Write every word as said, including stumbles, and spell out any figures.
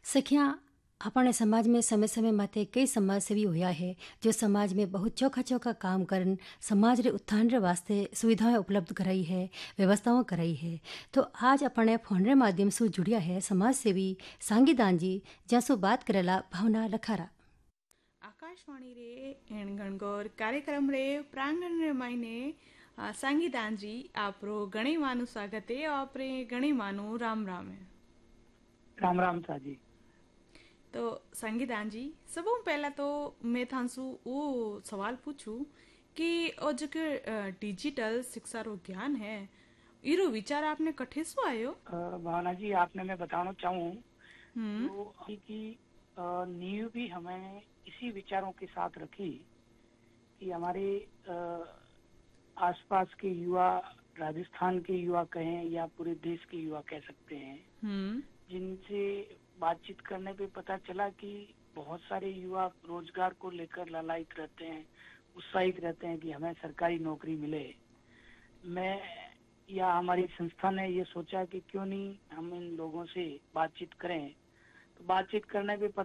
सखियां, આપણે સમાજમાં સમય સમય માથે કઈ સમાજસેવી હોયા है जो समाज में बहुत चौखा चौखा काम करन समाज रे उत्थान रे वास्ते सुविधाएं उपलब्ध कराई है, व्यवस्थाओं कराई है। तो आज अपने फोन रे माध्यम से जुड़िया है समाज सेवी सांगीदान जी, जैसो बात करेला भावना लखारा। आकाशवाणी रे एण गणगौर कार्यक्रम रे प्रांगण रे मायने आ, संगीतान जी आपरो घणी मानु स्वागत है। आपरे घणी मानु राम राम है। राम राम सा जी। तो संगीतान जी सबों पहला तो मैं थांसु वो सवाल पूछूं कि ओ जो के डिजिटल शिक्षा रो ज्ञान है इरो विचार आपने कठे सो आयो? अ, भावना जी, आपने मैं बताना चाहूँ हम्म तो की अ, नींव भी हमें इसी विचारों के साथ रखी कि हमारे अ, आसपास के युवा, राजस्थान के युवा कहें या पूरे देश के युवा कह सकते हैं, हम्म जिनसे बातचीत करने पे पता चला कि बहुत सारे युवा रोजगार को लेकर लालायित रहते हैं, उत्साहित रहते हैं कि हमें सरकारी नौकरी मिले। मैं या हमारी संस्था ने ये सोचा कि क्यों नहीं हम इन लोगों से बातचीत करें। तो बातचीत करने पे पता